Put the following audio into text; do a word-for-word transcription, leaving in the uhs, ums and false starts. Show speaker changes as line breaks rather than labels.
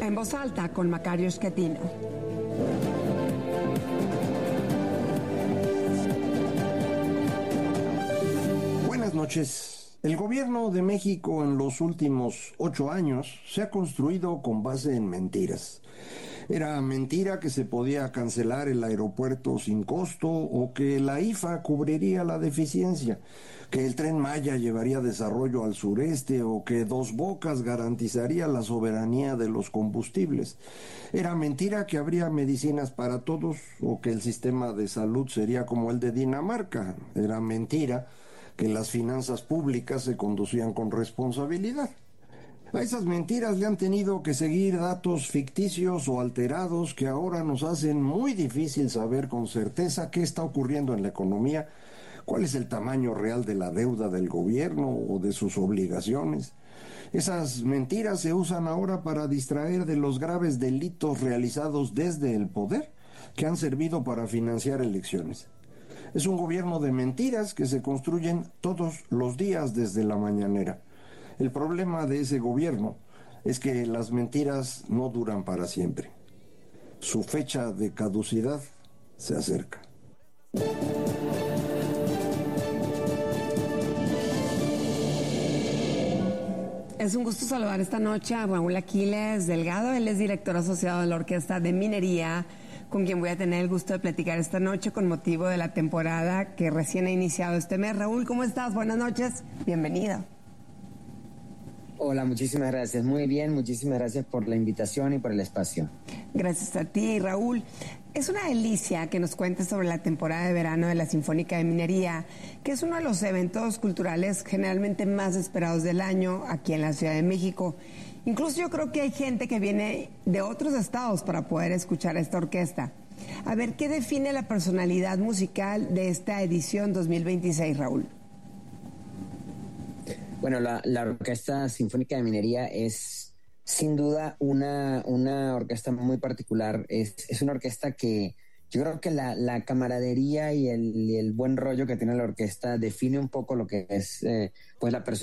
En voz alta con Macario Schettino.
Buenas noches. El gobierno de México en los últimos ocho años se ha construido con base en mentiras. Era mentira que se podía cancelar el aeropuerto sin costo o que la I F A cubriría la deficiencia, que el Tren Maya llevaría desarrollo al sureste o que Dos Bocas garantizaría la soberanía de los combustibles. Era mentira que habría medicinas para todos o que el sistema de salud sería como el de Dinamarca. Era mentira que las finanzas públicas se conducían con responsabilidad. A esas mentiras le han tenido que seguir datos ficticios o alterados que ahora nos hacen muy difícil saber con certeza qué está ocurriendo en la economía, cuál es el tamaño real de la deuda del gobierno o de sus obligaciones. Esas mentiras se usan ahora para distraer de los graves delitos realizados desde el poder, que han servido para financiar elecciones. Es un gobierno de mentiras que se construyen todos los días desde la mañanera. El problema de ese gobierno es que las mentiras no duran para siempre. Su fecha de caducidad se acerca.
Es un gusto saludar esta noche a Raúl Aquiles Delgado. Él es director asociado de la Orquesta de Minería, con quien voy a tener el gusto de platicar esta noche con motivo de la temporada que recién ha iniciado este mes. Raúl, ¿cómo estás? Buenas noches. Bienvenido.
Hola, muchísimas gracias. Muy bien, muchísimas gracias por la invitación y por el espacio.
Gracias a ti, Raúl. Es una delicia que nos cuentes sobre la temporada de verano de la Sinfónica de Minería, que es uno de los eventos culturales generalmente más esperados del año aquí en la Ciudad de México. Incluso yo creo que hay gente que viene de otros estados para poder escuchar a esta orquesta. A ver, ¿qué define la personalidad musical de esta edición dos mil veintiséis, Raúl?
Bueno, la, la Orquesta Sinfónica de Minería es sin duda una, una orquesta muy particular. Es, es una orquesta que yo creo que la, la camaradería y el, y el buen rollo que tiene la orquesta define un poco lo que es eh, pues la persona